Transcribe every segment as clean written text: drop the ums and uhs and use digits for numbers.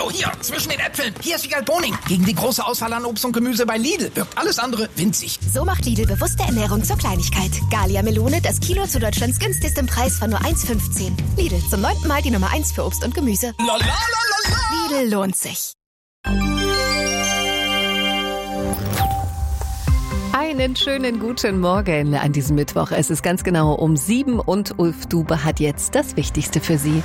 Hallo, hier, zwischen den Äpfeln. Hier ist Wiegald Boning. Gegen die große Auswahl an Obst und Gemüse bei Lidl wirkt alles andere winzig. So macht Lidl bewusste Ernährung zur Kleinigkeit. Gallia Melone, das Kilo zu Deutschlands günstigstem Preis von nur 1,15. Lidl, zum 9. Mal die Nummer 1 für Obst und Gemüse. Lidl lohnt sich. Einen schönen guten Morgen an diesem Mittwoch. Es ist ganz genau um 7 und Ulf Dube hat jetzt das Wichtigste für Sie.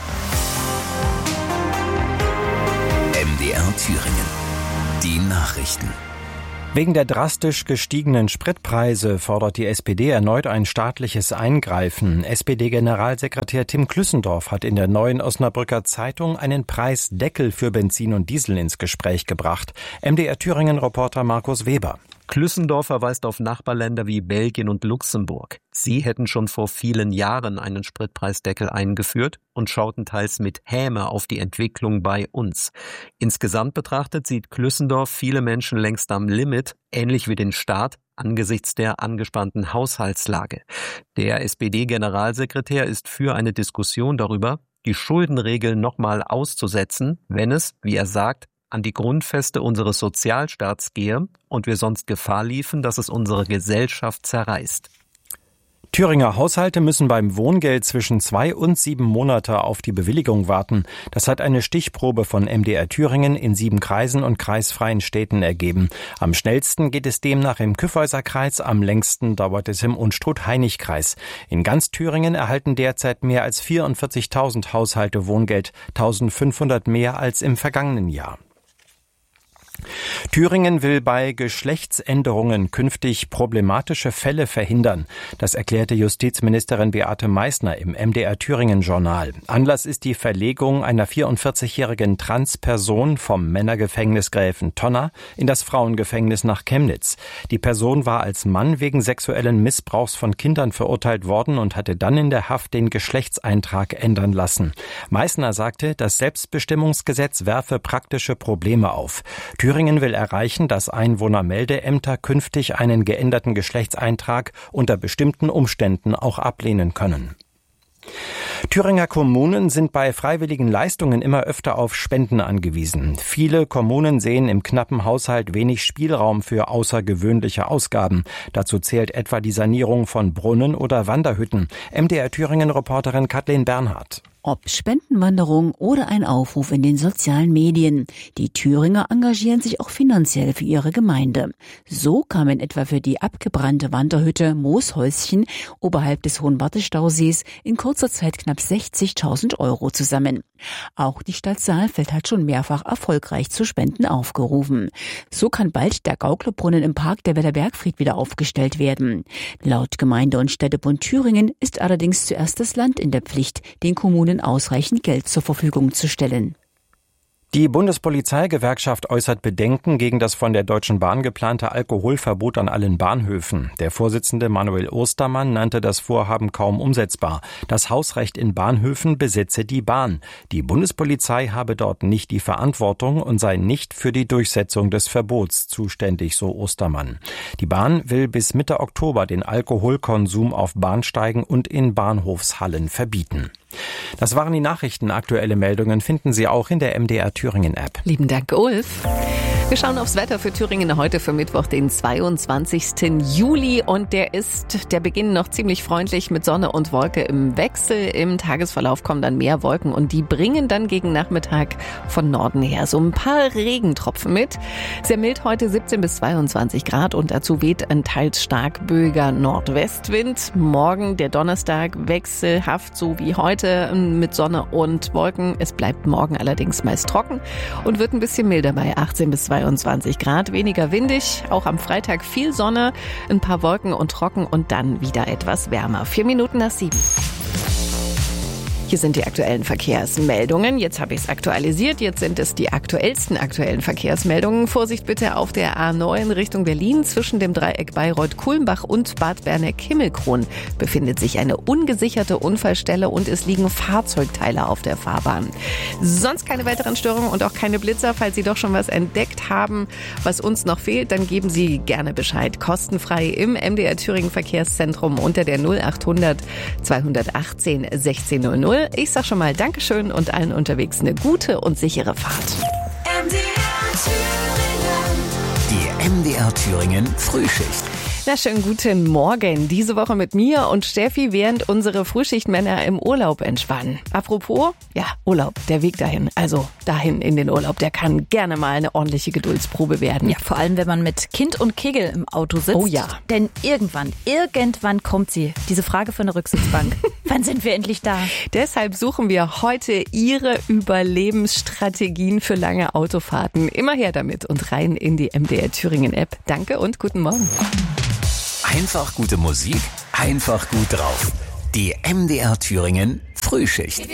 MDR Thüringen. Die Nachrichten. Wegen der drastisch gestiegenen Spritpreise fordert die SPD erneut ein staatliches Eingreifen. SPD-Generalsekretär Tim Klüssendorf hat in der Neuen Osnabrücker Zeitung einen Preisdeckel für Benzin und Diesel ins Gespräch gebracht. MDR Thüringen-Reporter Markus Weber. Klüssendorf verweist auf Nachbarländer wie Belgien und Luxemburg. Sie hätten schon vor vielen Jahren einen Spritpreisdeckel eingeführt und schauten teils mit Häme auf die Entwicklung bei uns. Insgesamt betrachtet sieht Klüssendorf viele Menschen längst am Limit, ähnlich wie den Staat, angesichts der angespannten Haushaltslage. Der SPD-Generalsekretär ist für eine Diskussion darüber, die Schuldenregeln nochmal auszusetzen, wenn es, wie er sagt, an die Grundfeste unseres Sozialstaats gehe und wir sonst Gefahr liefen, dass es unsere Gesellschaft zerreißt. Thüringer Haushalte müssen beim Wohngeld zwischen 2 und 7 Monate auf die Bewilligung warten. Das hat eine Stichprobe von MDR Thüringen in 7 Kreisen und kreisfreien Städten ergeben. Am schnellsten geht es demnach im Kyffhäuser-Kreis, am längsten dauert es im Unstrut-Heinig-Kreis. In ganz Thüringen erhalten derzeit mehr als 44.000 Haushalte Wohngeld, 1.500 mehr als im vergangenen Jahr. Thüringen will bei Geschlechtsänderungen künftig problematische Fälle verhindern. Das erklärte Justizministerin Beate Meißner im MDR Thüringen Journal. Anlass ist die Verlegung einer 44-jährigen Transperson vom Männergefängnis Gräfentonner in das Frauengefängnis nach Chemnitz. Die Person war als Mann wegen sexuellen Missbrauchs von Kindern verurteilt worden und hatte dann in der Haft den Geschlechtseintrag ändern lassen. Meißner sagte, das Selbstbestimmungsgesetz werfe praktische Probleme auf. Thüringen will erreichen, dass Einwohnermeldeämter künftig einen geänderten Geschlechtseintrag unter bestimmten Umständen auch ablehnen können. Thüringer Kommunen sind bei freiwilligen Leistungen immer öfter auf Spenden angewiesen. Viele Kommunen sehen im knappen Haushalt wenig Spielraum für außergewöhnliche Ausgaben. Dazu zählt etwa die Sanierung von Brunnen oder Wanderhütten. MDR Thüringen-Reporterin Kathleen Bernhardt. Ob Spendenwanderung oder ein Aufruf in den sozialen Medien. Die Thüringer engagieren sich auch finanziell für ihre Gemeinde. So kamen etwa für die abgebrannte Wanderhütte Mooshäuschen oberhalb des Hohenwarte-Stausees in kurzer Zeit knapp 60.000 € zusammen. Auch die Stadt Saalfeld hat schon mehrfach erfolgreich zu Spenden aufgerufen. So kann bald der Gauklerbrunnen im Park der Weller Bergfried wieder aufgestellt werden. Laut Gemeinde- und Städtebund Thüringen ist allerdings zuerst das Land in der Pflicht, den Kommunen ausreichend Geld zur Verfügung zu stellen. Die Bundespolizeigewerkschaft äußert Bedenken gegen das von der Deutschen Bahn geplante Alkoholverbot an allen Bahnhöfen. Der Vorsitzende Manuel Ostermann nannte das Vorhaben kaum umsetzbar. Das Hausrecht in Bahnhöfen besitze die Bahn. Die Bundespolizei habe dort nicht die Verantwortung und sei nicht für die Durchsetzung des Verbots zuständig, so Ostermann. Die Bahn will bis Mitte Oktober den Alkoholkonsum auf Bahnsteigen und in Bahnhofshallen verbieten. Das waren die Nachrichten. Aktuelle Meldungen finden Sie auch in der MDR Thüringen App. Lieben Dank, Ulf. Wir schauen aufs Wetter für Thüringen heute für Mittwoch, den 22. Juli. Und der Beginn noch ziemlich freundlich mit Sonne und Wolke im Wechsel. Im Tagesverlauf kommen dann mehr Wolken und die bringen dann gegen Nachmittag von Norden her so ein paar Regentropfen mit. Sehr mild heute 17 bis 22 Grad und dazu weht ein teils stark böiger Nordwestwind. Morgen, der Donnerstag, wechselhaft so wie heute mit Sonne und Wolken. Es bleibt morgen allerdings meist trocken und wird ein bisschen milder bei 18 bis 22 Grad, weniger windig. Auch am Freitag viel Sonne, ein paar Wolken und trocken und dann wieder etwas wärmer. 4 Minuten nach 7. Hier sind die aktuellen Verkehrsmeldungen. Jetzt habe ich es aktualisiert. Jetzt sind es die aktuellsten aktuellen Verkehrsmeldungen. Vorsicht bitte auf der A9 Richtung Berlin. Zwischen dem Dreieck Bayreuth-Kulmbach und Bad Berneck-Himmelkron befindet sich eine ungesicherte Unfallstelle und es liegen Fahrzeugteile auf der Fahrbahn. Sonst keine weiteren Störungen und auch keine Blitzer. Falls Sie doch schon was entdeckt haben, was uns noch fehlt, dann geben Sie gerne Bescheid. Kostenfrei im MDR Thüringen Verkehrszentrum unter der 0800 218 1600. Ich sag schon mal Dankeschön und allen unterwegs eine gute und sichere Fahrt. MDR Thüringen Frühschicht. Na, schönen guten Morgen. Diese Woche mit mir und Steffi, während unsere Frühschichtmänner im Urlaub entspannen. Apropos, ja, Urlaub, der Weg dahin, also dahin in den Urlaub, der kann gerne mal eine ordentliche Geduldsprobe werden. Ja, vor allem, wenn man mit Kind und Kegel im Auto sitzt. Oh ja. Denn irgendwann kommt sie. Diese Frage von der Rücksitzbank. Wann sind wir endlich da? Deshalb suchen wir heute Ihre Überlebensstrategien für lange Autofahrten. Immer her damit und rein in die MDR Thüringen App. Danke und guten Morgen. Einfach gute Musik, einfach gut drauf. Die MDR Thüringen Frühschicht.